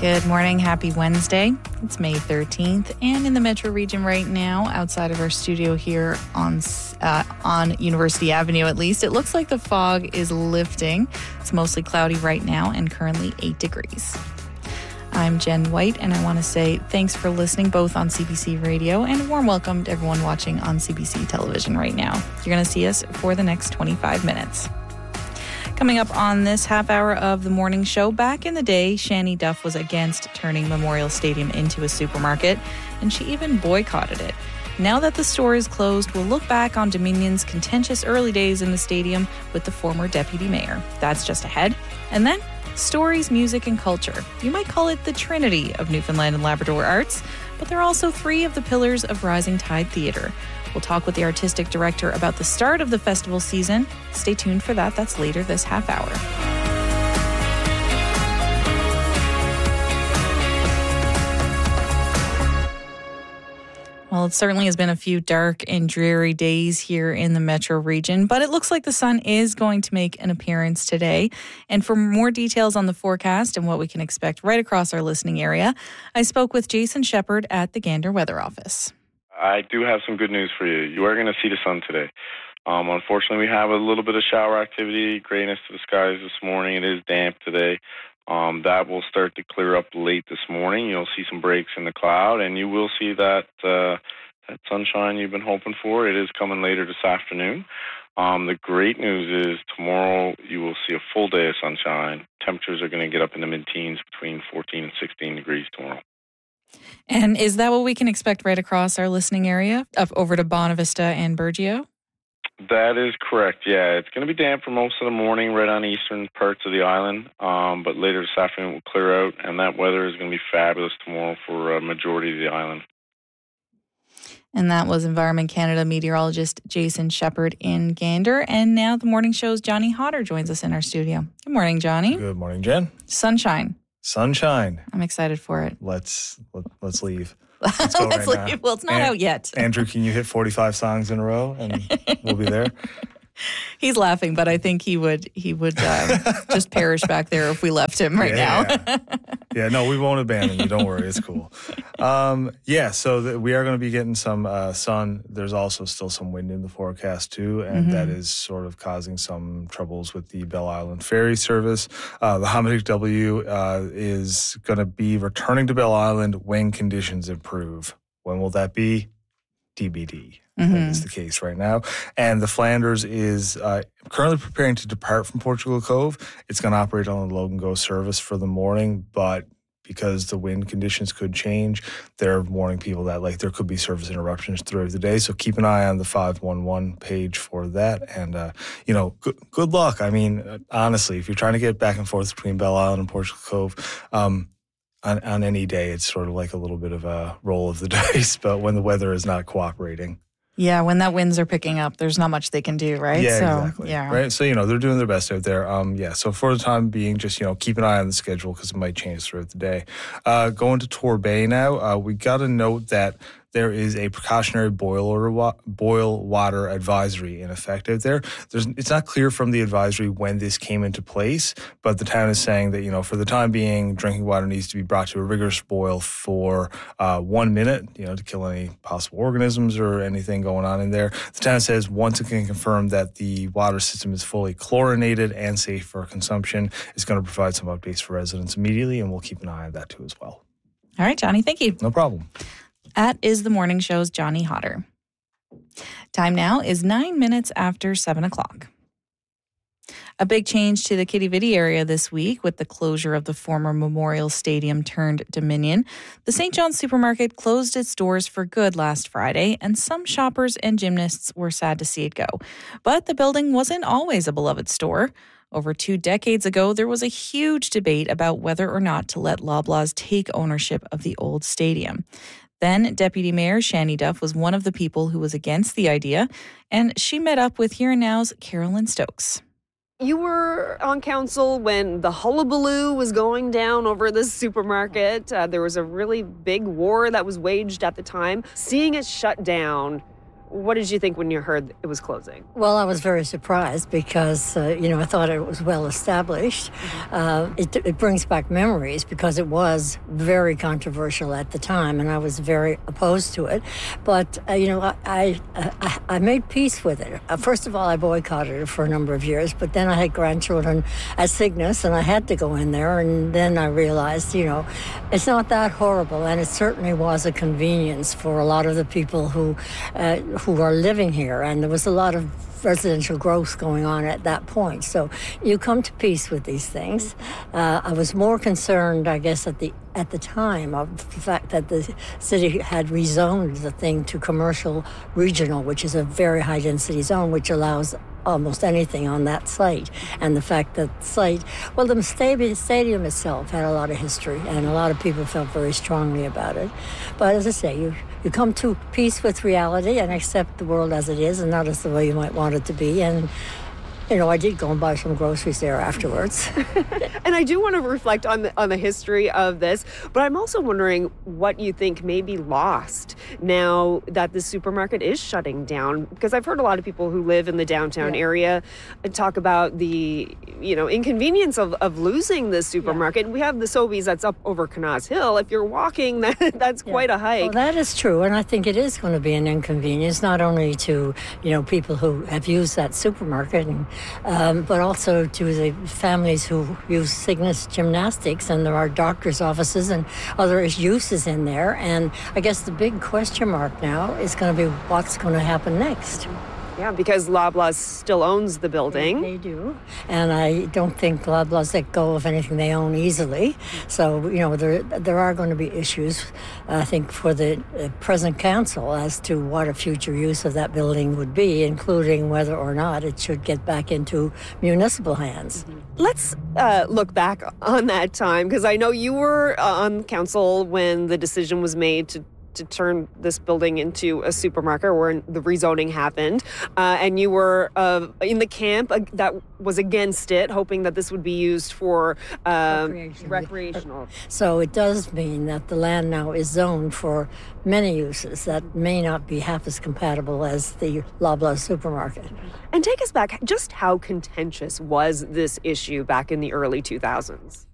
Good morning. Happy Wednesday. It's May 13th, and in the metro region right now, outside of our studio here on University Avenue at least, it looks like the fog is lifting. It's mostly cloudy right now and currently 8 degrees. I'm Jen White, and I want to say thanks for listening both on CBC Radio and a warm welcome to everyone watching on CBC television right now. You're going to see us for the next 25 minutes. Coming up on this half hour of the morning show, back in the day, Shani Duff was against turning Memorial Stadium into a supermarket, and she even boycotted it. Now that the store is closed, we'll look back on Dominion's contentious early days in the stadium with the former deputy mayor. That's just ahead. And then, stories, music, and culture. You might call it the trinity of Newfoundland and Labrador arts, but they're also three of the pillars of Rising Tide Theatre. We'll talk with the artistic director about the start of the festival season. Stay tuned for that. That's later this half hour. Well, it certainly has been a few dark and dreary days here in the metro region, but it looks like the sun is going to make an appearance today. And for more details on the forecast and what we can expect right across our listening area, I spoke with Jason Shepard at the Gander Weather Office. I do have some good news for you. You are going to see the sun today. Unfortunately, we have a little bit of shower activity, grayness to the skies this morning. It is damp today. That will start to clear up late this morning. You'll see some breaks in the cloud, and you will see that sunshine you've been hoping for. It is coming later this afternoon. The great news is tomorrow you will see a full day of sunshine. Temperatures are going to get up in the mid-teens, between 14 and 16 degrees tomorrow. And is that what we can expect right across our listening area, up over to Bonavista and Burgeo? That is correct, yeah. It's going to be damp for most of the morning right on eastern parts of the island, but later this afternoon it will clear out, and that weather is going to be fabulous tomorrow for a majority of the island. And that was Environment Canada meteorologist Jason Shepard in Gander. And now the morning show's Johnny Hodder joins us in our studio. Good morning, Johnny. Good morning, Jen. Sunshine. I'm excited for it. Let's leave. Let's leave. Now. Well, it's not out yet. Andrew, can you hit 45 songs in a row and we'll be there? He's laughing, but I think he would just perish back there if we left him now. Yeah, no, we won't abandon you. Don't worry. It's cool. So we are going to be getting some sun. There's also still some wind in the forecast, too, and that is sort of causing some troubles with the Bell Island ferry service. The Hammock W is going to be returning to Bell Island when conditions improve. When will that be? TBD. That is the case right now. And the Flanders is currently preparing to depart from Portugal Cove. It's going to operate on the Logan Go service for the morning, but because the wind conditions could change, they're warning people that there could be service interruptions throughout the day. So keep an eye on the 511 page for that. And, good luck. I mean, honestly, if you're trying to get back and forth between Bell Island and Portugal Cove, on any day, it's sort of like a little bit of a roll of the dice, but when the weather is not cooperating. Yeah, when that winds are picking up, there's not much they can do, right? Yeah, exactly. Yeah. Right? So, they're doing their best out there. So for the time being, just, keep an eye on the schedule because it might change throughout the day. Going to Torbay now, we got to note that there is a precautionary boil water advisory in effect out there. It's not clear from the advisory when this came into place, but the town is saying that, for the time being, drinking water needs to be brought to a rigorous boil for 1 minute, to kill any possible organisms or anything going on in there. The town says once it can confirm that the water system is fully chlorinated and safe for consumption, it's going to provide some updates for residents immediately, and we'll keep an eye on that too as well. All right, Johnny, thank you. No problem. That is the morning show's Johnny Hodder. Time now is 9 minutes after 7 o'clock. A big change to the Quidi-Vidi area this week with the closure of the former Memorial Stadium turned Dominion. The St. John's Supermarket closed its doors for good last Friday, and some shoppers and gymnasts were sad to see it go. But the building wasn't always a beloved store. Over 2 decades ago, there was a huge debate about whether or not to let Loblaws take ownership of the old stadium. Then Deputy Mayor Shani Duff was one of the people who was against the idea, and she met up with Here and Now's Carolyn Stokes. You were on council when the hullabaloo was going down over this supermarket. There was a really big war that was waged at the time. Seeing it shut down, What did you think when you heard it was closing? Well, I was very surprised because, I thought it was well established. It brings back memories because it was very controversial at the time, and I was very opposed to it. But, I made peace with it. First of all, I boycotted it for a number of years, but then I had grandchildren at Cygnus, and I had to go in there, and then I realized, it's not that horrible, and it certainly was a convenience for a lot of the people who are living here, and there was a lot of residential growth going on at that point. So you come to peace with these things. I was more concerned, I guess, at the time of the fact that the city had rezoned the thing to commercial regional, which is a very high density zone, which allows almost anything on that site. And the fact that the stadium itself had a lot of history, and a lot of people felt very strongly about it. But as I say, you come to peace with reality and accept the world as it is and not as the way you might want it to be. And I did go and buy some groceries there afterwards. And I do want to reflect on the history of this, but I'm also wondering what you think may be lost now that the supermarket is shutting down. Because I've heard a lot of people who live in the downtown area talk about the inconvenience of losing the supermarket. We have the Sobeys that's up over Canaz Hill. If you're walking, that's quite a hike. Well, that is true, and I think it is going to be an inconvenience, not only to people who have used that supermarket, but also to the families who use Cygnus Gymnastics, and there are doctors' offices and other uses in there. And I guess the big question mark now is going to be what's going to happen next. Yeah, because Loblaws still owns the building. They do. And I don't think Loblaws let go of anything they own easily. So, there are going to be issues, I think, for the present council as to what a future use of that building would be, including whether or not it should get back into municipal hands. Let's look back on that time, because I know you were on council when the decision was made to turn this building into a supermarket, where the rezoning happened, and you were in the camp that was against it, hoping that this would be used for recreational. So it does mean that the land now is zoned for many uses that may not be half as compatible as the Loblaw supermarket. And take us back, just how contentious was this issue back in the early 2000s?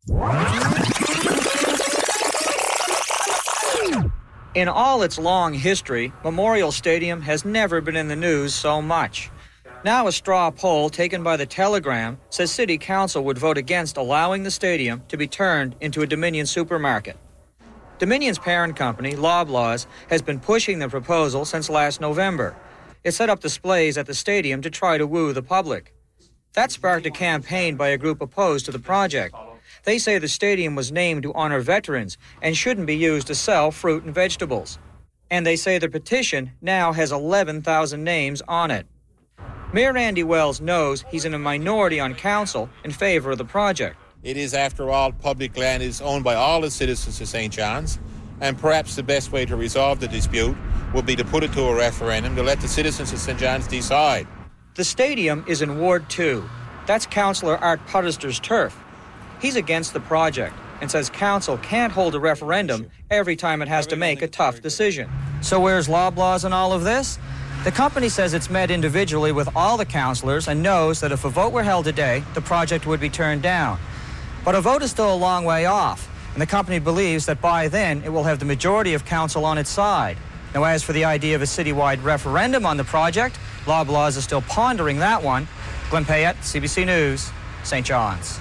In all its long history, Memorial Stadium has never been in the news so much. Now a straw poll taken by the Telegram says City Council would vote against allowing the stadium to be turned into a Dominion supermarket. Dominion's parent company, Loblaws, has been pushing the proposal since last November. It set up displays at the stadium to try to woo the public. That sparked a campaign by a group opposed to the project. They say the stadium was named to honor veterans and shouldn't be used to sell fruit and vegetables. And they say the petition now has 11,000 names on it. Mayor Andy Wells knows he's in a minority on council in favor of the project. It is, after all, public land. Is owned by all the citizens of St. John's, and perhaps the best way to resolve the dispute would be to put it to a referendum to let the citizens of St. John's decide. The stadium is in Ward 2. That's Councillor Art Puttister's turf. He's against the project and says council can't hold a referendum every time it has to make a tough decision. So where's Loblaws in all of this? The company says it's met individually with all the councillors and knows that if a vote were held today, the project would be turned down. But a vote is still a long way off, and the company believes that by then it will have the majority of council on its side. Now, as for the idea of a citywide referendum on the project, Loblaws is still pondering that one. Glenn Payette, CBC News, St. John's.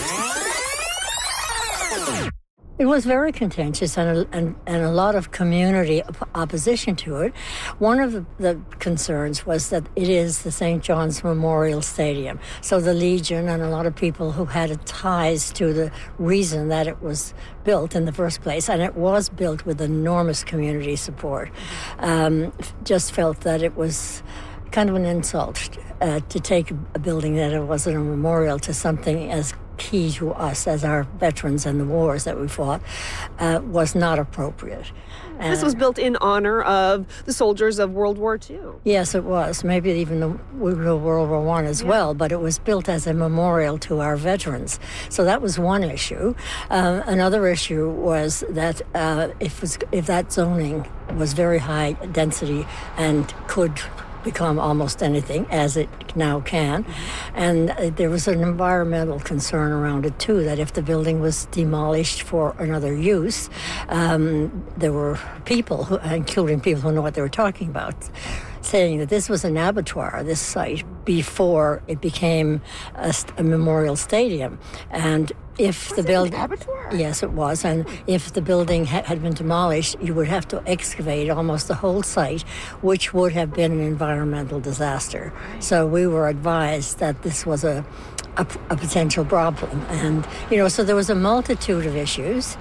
It was very contentious and a lot of community opposition to it. One of the concerns was that it is the St. John's Memorial Stadium. So the Legion and a lot of people who had ties to the reason that it was built in the first place, and it was built with enormous community support, just felt that it was kind of an insult to take a building that it wasn't a memorial to something as key to us as our veterans and the wars that we fought, was not appropriate. This was built in honor of the soldiers of World War II. Yes, it was. Maybe even the World War I as well, but it was built as a memorial to our veterans. So that was one issue. Another issue was that if that zoning was very high density and could become almost anything, as it now can. And there was an environmental concern around it, too, that if the building was demolished for another use, there were people, including people who know what they were talking about, saying that this was an abattoir, this site, before it became a memorial stadium. And if the building, yes, it was, and if the building had been demolished, you would have to excavate almost the whole site, which would have been an environmental disaster. So we were advised that this was a potential problem, and so there was a multitude of issues.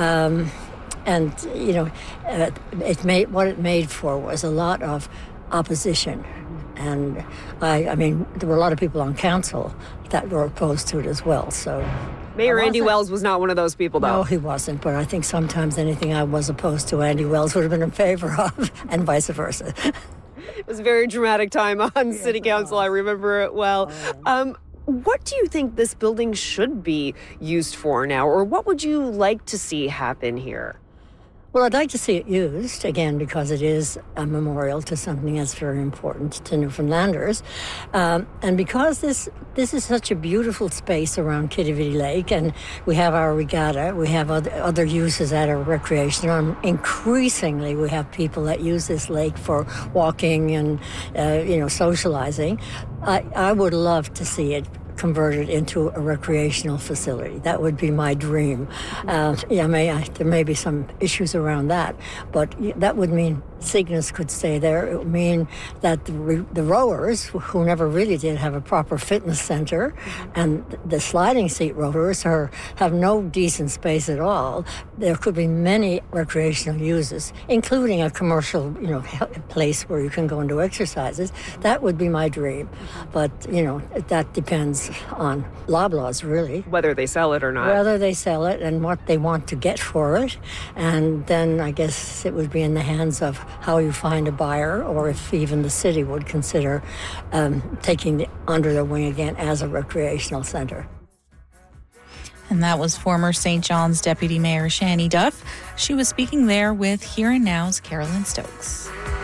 What it made for was a lot of opposition. And I mean, there were a lot of people on council that were opposed to it as well. So Mayor Andy Wells was not one of those people, though. No, he wasn't. But I think sometimes anything I was opposed to, Andy Wells would have been in favor of, and vice versa. It was a very dramatic time on City Council. I remember it well. What do you think this building should be used for now, or what would you like to see happen here? Well, I'd like to see it used, again, because it is a memorial to something that's very important to Newfoundlanders. And because this is such a beautiful space around Kitivity Lake, and we have our regatta, we have other uses at our recreation, and increasingly we have people that use this lake for walking and, socializing. I would love to see it converted into a recreational facility. That would be my dream. There may be some issues around that, but that would mean Cygnus could stay there. It would mean that the rowers, who never really did have a proper fitness center, and the sliding seat rowers have no decent space at all. There could be many recreational uses, including a commercial, place where you can go and do exercises. That would be my dream. But, that depends on Loblaws, really. Whether they sell it or not. Whether they sell it and what they want to get for it. And then I guess it would be in the hands of how you find a buyer, or if even the city would consider taking it under their wing again as a recreational center. And that was former St. John's Deputy Mayor Shani Duff. She was speaking there with Here and Now's Carolyn Stokes.